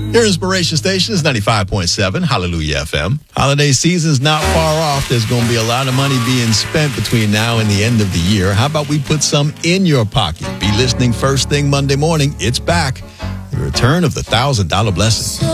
Your inspiration station is 95.7 Hallelujah FM. Holiday season's not far off. There's going to be a lot of money being spent between now and the end of the year. How about we put some in your pocket? Be listening first thing Monday morning. It's back. The return of the $1,000 blessing.